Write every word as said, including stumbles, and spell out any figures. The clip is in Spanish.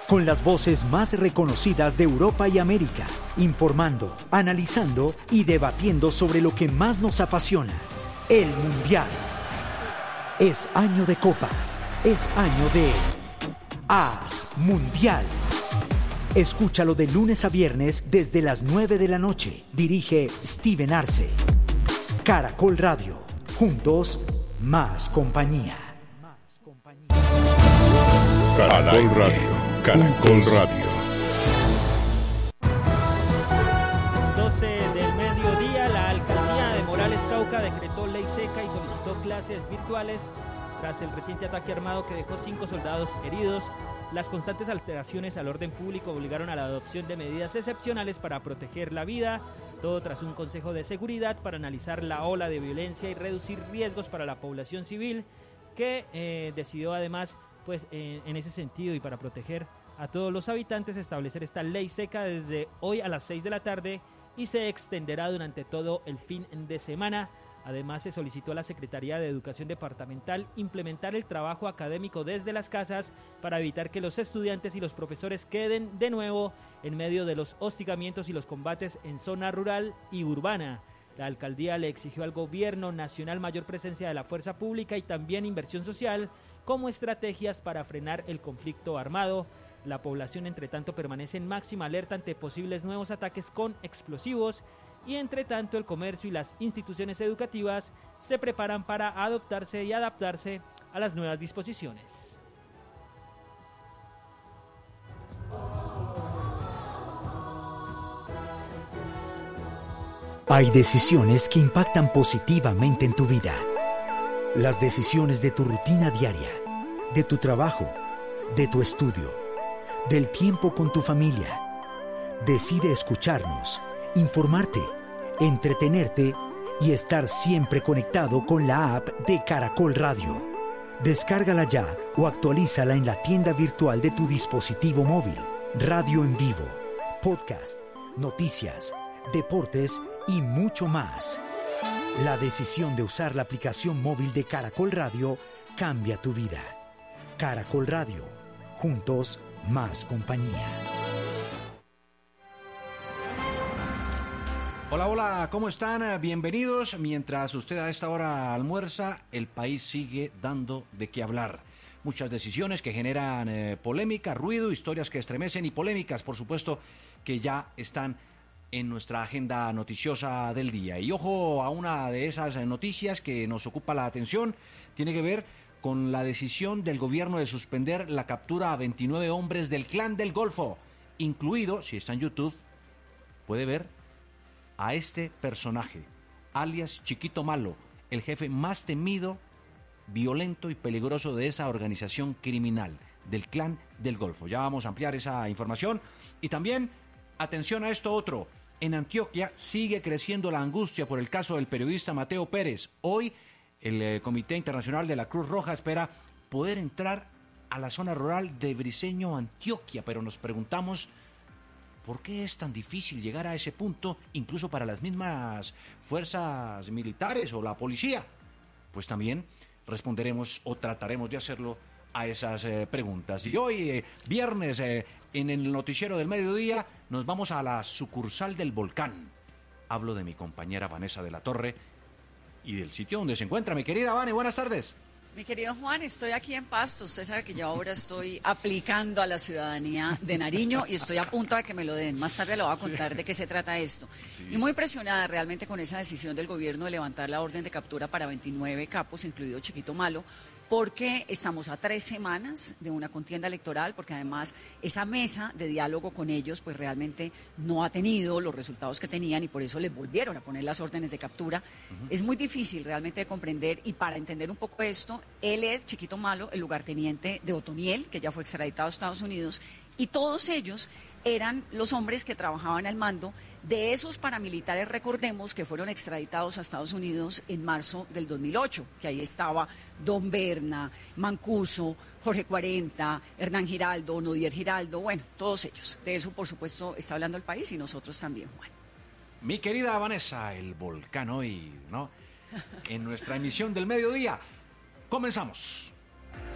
con las voces más reconocidas de Europa y América, informando, analizando y debatiendo sobre lo que más nos apasiona, el Mundial. Es año de Copa, es año de AS Mundial. Escúchalo de lunes a viernes desde las nueve de la noche. Dirige Steven Arce. Caracol Radio. Juntos, más compañía. Caracol Radio. Caracol Radio. doce del mediodía, la alcaldía de Morales Cauca decretó ley seca y solicitó clases virtuales tras el reciente ataque armado que dejó cinco soldados heridos. Las constantes alteraciones al orden público obligaron a la adopción de medidas excepcionales para proteger la vida, todo tras un consejo de seguridad para analizar la ola de violencia y reducir riesgos para la población civil, que eh, decidió además, pues eh, en ese sentido y para proteger a todos los habitantes, establecer esta ley seca desde hoy a las seis de la tarde y se extenderá durante todo el fin de semana. Además, se solicitó a la Secretaría de Educación Departamental implementar el trabajo académico desde las casas para evitar que los estudiantes y los profesores queden de nuevo en medio de los hostigamientos y los combates en zona rural y urbana. La alcaldía le exigió al gobierno nacional mayor presencia de la fuerza pública y también inversión social como estrategias para frenar el conflicto armado. La población, entre tanto, permanece en máxima alerta ante posibles nuevos ataques con explosivos y, entre tanto, el comercio y las instituciones educativas se preparan para adoptarse y adaptarse a las nuevas disposiciones. Hay decisiones que impactan positivamente en tu vida. Las decisiones de tu rutina diaria, de tu trabajo, de tu estudio, del tiempo con tu familia. Decide escucharnos, informarte, entretenerte y estar siempre conectado con la app de Caracol Radio. Descárgala ya o actualízala en la tienda virtual de tu dispositivo móvil. Radio en vivo, podcast, noticias, deportes y mucho más. La decisión de usar la aplicación móvil de Caracol Radio cambia tu vida. Caracol Radio. Juntos, más compañía. Hola, hola, ¿cómo están? Bienvenidos. Mientras usted a esta hora almuerza, el país sigue dando de qué hablar. Muchas decisiones que generan eh, polémica, ruido, historias que estremecen y polémicas, por supuesto, que ya están en nuestra agenda noticiosa del día. Y ojo a una de esas noticias que nos ocupa la atención, tiene que ver con la decisión del gobierno de suspender la captura a veintinueve hombres del Clan del Golfo, incluido, si está en YouTube, puede ver a este personaje, alias Chiquito Malo, el jefe más temido, violento y peligroso de esa organización criminal, del Clan del Golfo. Ya vamos a ampliar esa información. Y también, atención a esto otro, en Antioquia sigue creciendo la angustia por el caso del periodista Mateo Pérez. Hoy, el eh, Comité Internacional de la Cruz Roja espera poder entrar a la zona rural de Briceño, Antioquia, pero nos preguntamos ¿por qué es tan difícil llegar a ese punto, incluso para las mismas fuerzas militares o la policía? Pues también responderemos o trataremos de hacerlo a esas eh, preguntas. Y hoy, eh, viernes, eh, en el noticiero del mediodía, nos vamos a la sucursal del Volcán. Hablo de mi compañera Vanessa de la Torre y del sitio donde se encuentra. Mi querida Vane, buenas tardes. Mi querido Juan, estoy aquí en Pasto. Usted sabe que yo ahora estoy aplicando a la ciudadanía de Nariño y estoy a punto de que me lo den. Más tarde le voy a contar sí. de qué se trata esto. Sí. Y muy impresionada realmente con esa decisión del gobierno de levantar la orden de captura para veintinueve capos, incluido Chiquito Malo, porque estamos a tres semanas de una contienda electoral, porque además esa mesa de diálogo con ellos pues realmente no ha tenido los resultados que tenían y por eso les volvieron a poner las órdenes de captura. Uh-huh. Es muy difícil realmente de comprender, y para entender un poco esto, él es Chiquito Malo, el lugarteniente de Otoniel, que ya fue extraditado a Estados Unidos, y todos ellos eran los hombres que trabajaban al mando de esos paramilitares, recordemos, que fueron extraditados a Estados Unidos en marzo del dos mil ocho, que ahí estaba Don Berna, Mancuso, Jorge cuarenta, Hernán Giraldo, Nodier Giraldo, bueno, todos ellos. De eso, por supuesto, está hablando el país y nosotros también, Juan. Mi querida Vanessa, el Volcán hoy, ¿no? En nuestra emisión del mediodía. Comenzamos.